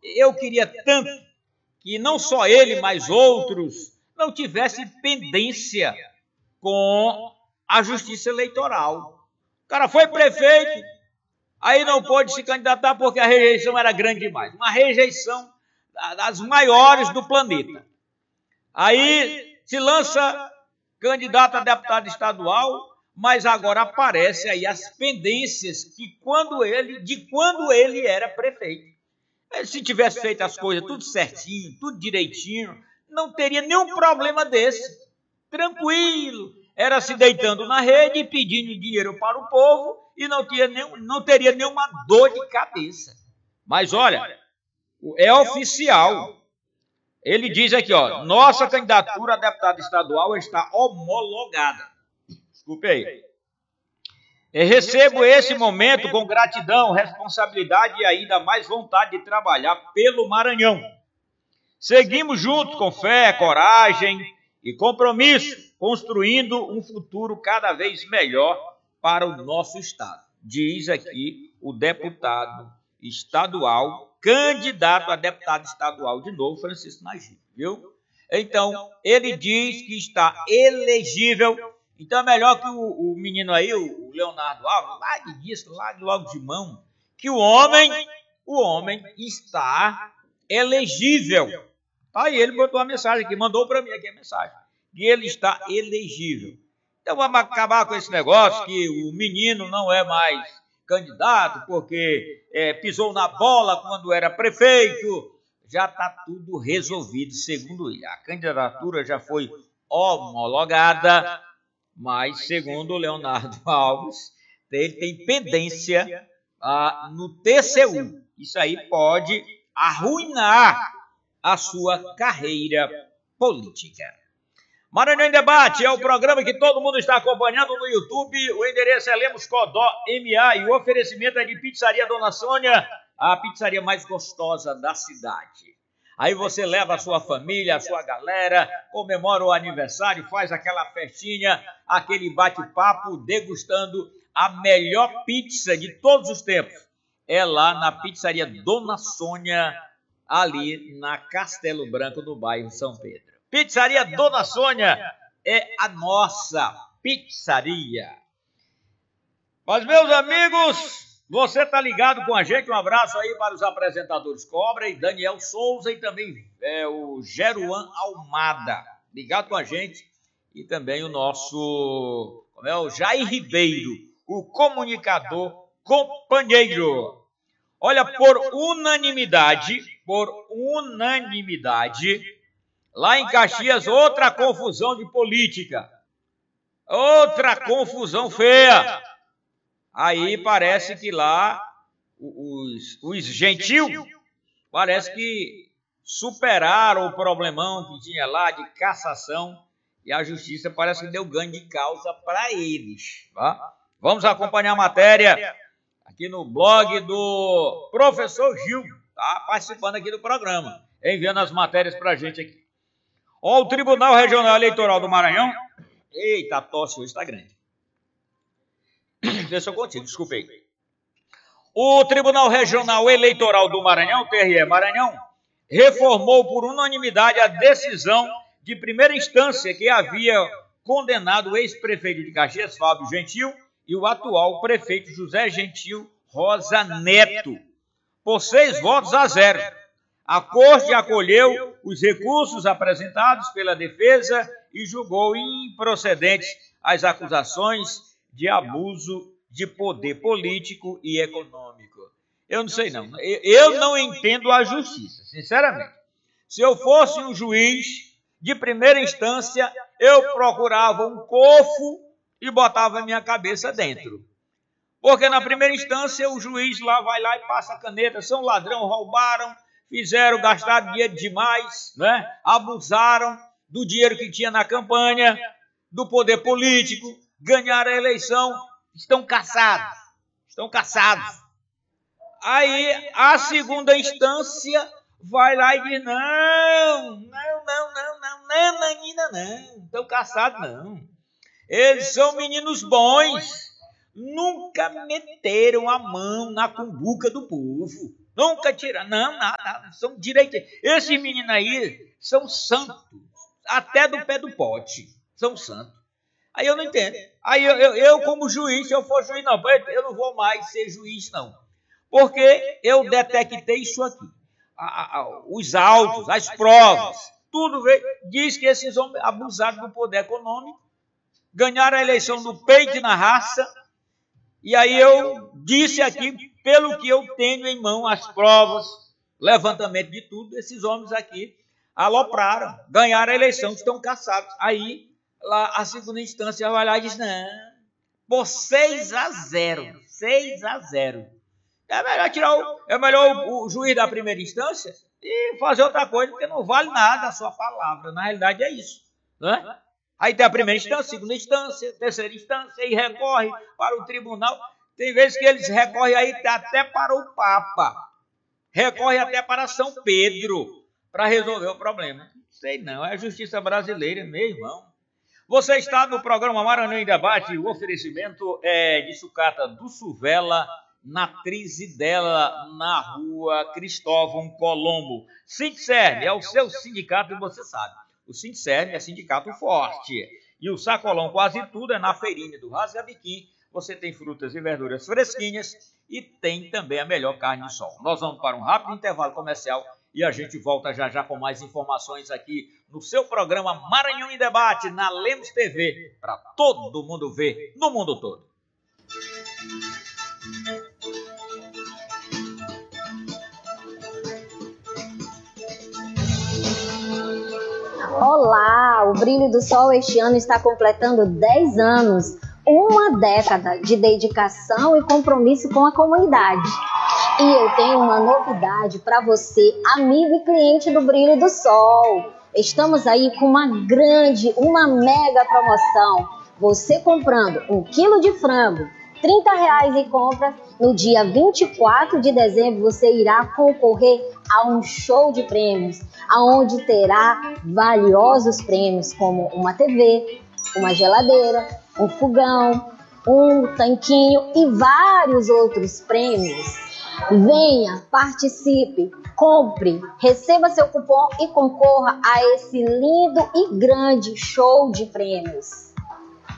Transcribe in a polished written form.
eu queria tanto que não só ele, mas outros não tivessem pendência com a justiça eleitoral. O cara foi prefeito, aí não pôde se candidatar porque a rejeição era grande demais. Uma rejeição das maiores do planeta. Aí se lança candidato a deputado estadual, mas agora aparece aí as pendências de quando ele era prefeito. Se tivesse feito as coisas tudo certinho, tudo direitinho, não teria nenhum problema desse. Tranquilo, era se deitando na rede, pedindo dinheiro para o povo e não teria nenhuma dor de cabeça. Mas olha, é oficial. Ele diz aqui, ó, nossa candidatura a deputado estadual está homologada. Desculpe aí. Recebo esse momento com gratidão, responsabilidade e ainda mais vontade de trabalhar pelo Maranhão. Seguimos juntos com fé, coragem e compromisso, construindo um futuro cada vez melhor para o nosso estado. Diz aqui o deputado estadual, candidato a deputado estadual de novo, Francisco Nagibe, viu? Então, ele diz que está elegível. Então é melhor que o menino aí, o Leonardo Alves, lá de logo de mão, que o homem está elegível. Aí ele botou uma mensagem aqui, mandou para mim aqui a mensagem, que ele está elegível. Então vamos acabar com esse negócio que o menino não é mais candidato porque pisou na bola quando era prefeito. Já está tudo resolvido, segundo ele. A candidatura já foi homologada, mas, segundo o Leonardo Alves, ele tem pendência no TCU. Isso aí pode arruinar a sua carreira política. Maranhão em Debate é o programa que todo mundo está acompanhando no YouTube. O endereço é Lemos Codó MA e o oferecimento é de Pizzaria Dona Sônia, a pizzaria mais gostosa da cidade. Aí você leva a sua família, a sua galera, comemora o aniversário, faz aquela festinha, aquele bate-papo, degustando a melhor pizza de todos os tempos. É lá na Pizzaria Dona Sônia, ali na Castelo Branco, no bairro São Pedro. Pizzaria Dona Sônia é a nossa pizzaria. Mas, meus amigos, você está ligado com a gente? Um abraço aí para os apresentadores Cobra e Daniel Souza e também o Jeruan Almada. Ligado com a gente. E também o nosso o Jair Ribeiro, o comunicador companheiro. Olha, por unanimidade, lá em Caxias, outra confusão de política. Outra confusão feia. Aí parece que lá os gentil parece que superaram o problemão que tinha lá de cassação e a justiça parece que deu ganho de causa para eles. Tá? Vamos acompanhar a matéria aqui no blog do professor Gil, tá participando aqui do programa, enviando as matérias para a gente aqui. Ó, o Tribunal Regional Eleitoral do Maranhão, eita, a tosse hoje está grande. Deixa eu contigo, desculpe aí. O Tribunal Regional Eleitoral do Maranhão, TRE Maranhão, reformou por unanimidade a decisão de primeira instância que havia condenado o ex-prefeito de Caxias, Fábio Gentil, e o atual prefeito José Gentil Rosa Neto, por 6-0. A Corte acolheu os recursos apresentados pela defesa e julgou improcedentes as acusações de abuso de poder político e econômico. Eu não sei não. Eu não entendo a justiça, sinceramente. Se eu fosse um juiz de primeira instância, eu procurava um cofo e botava a minha cabeça dentro. Porque na primeira instância o juiz lá vai lá e passa a caneta, são ladrão, roubaram, gastaram dinheiro demais, né? Abusaram do dinheiro que tinha na campanha, do poder político, ganharam a eleição, estão cassados. Aí a segunda instância vai lá e diz, não, estão cassados não. Eles são meninos bons, nunca meteram a mão na cumbuca do povo. Nunca tira. Não, nada. São direitinhos. Esses meninos aí são santos. Até do pé do pote. São santos. Aí eu não entendo. Aí eu como juiz, se eu for juiz, não. Eu não vou mais ser juiz, não. Porque eu detectei isso aqui. Os autos, as provas, tudo veio. Diz que esses homens abusaram do poder econômico, ganharam a eleição do peito e na raça. E aí eu disse aqui, pelo que eu tenho em mão, as provas, levantamento de tudo, esses homens aqui alopraram, ganharam a eleição, estão caçados. Aí lá a segunda instância vai lá e diz, não, por 6-0, 6-0. É melhor o juiz da primeira instância e fazer outra coisa, porque não vale nada a sua palavra. Na realidade é isso, né? Aí tem a primeira instância, segunda instância, terceira instância, e recorre para o tribunal. Tem vezes que eles recorrem aí até para o Papa. Recorre até para São Pedro para resolver o problema. Não sei não, é a justiça brasileira, meu irmão. Você está no programa Maranhão em Debate, o oferecimento é de sucata do Suvela, na Trizidela, na rua Cristóvão Colombo. Sindserv é o seu sindicato e você sabe. O Sindserv é sindicato forte. E o Sacolão Quase Tudo é na feirinha do Rasgabiquim. Você tem frutas e verduras fresquinhas e tem também a melhor carne de sol. Nós vamos para um rápido intervalo comercial e a gente volta já já com mais informações aqui no seu programa Maranhão em Debate, na Lemos TV, para todo mundo ver no mundo todo. Olá, o Brilho do Sol este ano está completando 10 anos, uma década de dedicação e compromisso com a comunidade. E eu tenho uma novidade para você, amigo e cliente do Brilho do Sol. Estamos aí com uma mega promoção. Você comprando 1 quilo de frango, R$30 em compras, no dia 24 de dezembro você irá concorrer a um show de prêmios, onde terá valiosos prêmios como uma TV, uma geladeira, um fogão, um tanquinho e vários outros prêmios. Venha, participe, compre, receba seu cupom e concorra a esse lindo e grande show de prêmios.